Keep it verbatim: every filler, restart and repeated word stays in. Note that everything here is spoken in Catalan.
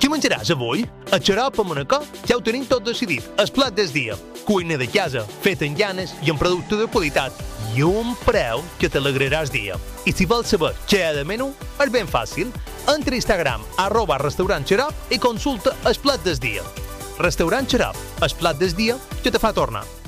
Què menjaràs avui? A xarop amb una co? Ja ho tenim tot decidit. El plat del dia. Cuina de casa, feta en llanes i amb producte de qualitat. I un preu que t'alegraràs dia. I si vols saber què hi ha de menú, és ben fàcil. Entra a Instagram, arroba restaurant xarop i consulta el plat del dia. Restaurant Xarop, el plat del dia que te fa tornar.